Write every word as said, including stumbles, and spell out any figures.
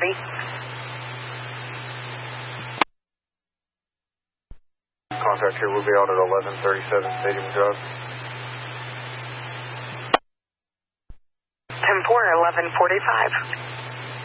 forty. Contact here, we'll be out at eleven thirty-seven Stadium Drive. ten four, eleven forty-five.